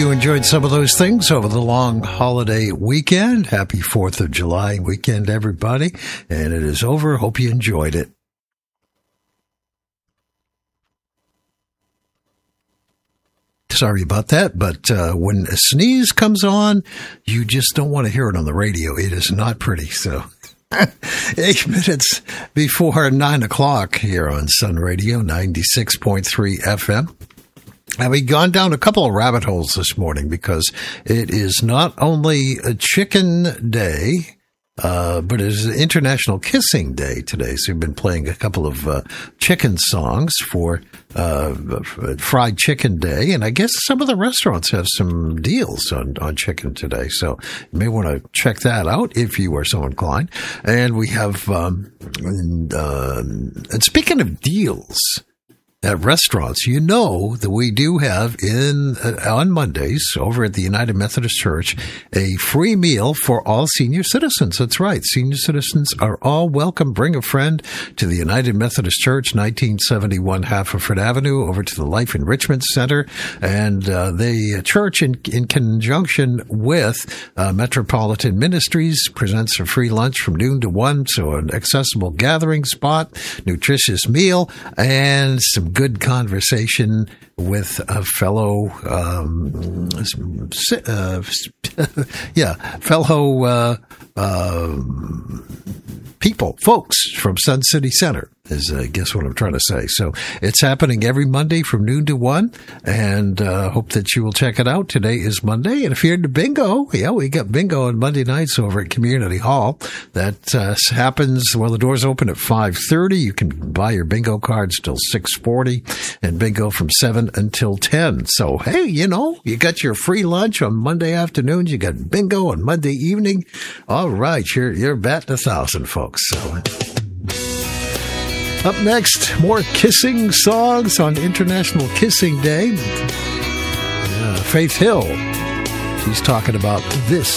you enjoyed some of those things over the long holiday weekend. Happy 4th of July weekend, everybody. And it is over. Hope you enjoyed it. Sorry about that, but when a sneeze comes on, you just don't want to hear it on the radio. It is not pretty. So 8 minutes before 9 o'clock here on Sun Radio, 96.3 FM. And we've gone down a couple of rabbit holes this morning because it is not only a chicken day, but it is International Kissing Day today. So we've been playing a couple of chicken songs for Fried Chicken Day. And I guess some of the restaurants have some deals on chicken today. So you may want to check that out if you are so inclined. And we have, and speaking of deals at restaurants, you know that we do have on Mondays over at the United Methodist Church a free meal for all senior citizens. That's right. Senior citizens are all welcome. Bring a friend to the United Methodist Church, 1971 Haverford Avenue, over to the Life Enrichment Center. And the church, in conjunction with Metropolitan Ministries, presents a free lunch from noon to 1. So an accessible gathering spot, nutritious meal, and some good conversation with a fellow, folks from Sun City Center is, I guess, what I'm trying to say. So it's happening every Monday from noon to 1, and hope that you will check it out. Today is Monday, and if you're into bingo, we got bingo on Monday nights over at Community Hall. That happens, the doors open at 5:30. You can buy your bingo cards till 6:40, and bingo from 7 until 10. So, hey, you got your free lunch on Monday afternoons. You got bingo on Monday evening. All right, you're batting 1,000, folks. So, up next, more kissing songs on International Kissing Day. Faith Hill, she's talking about This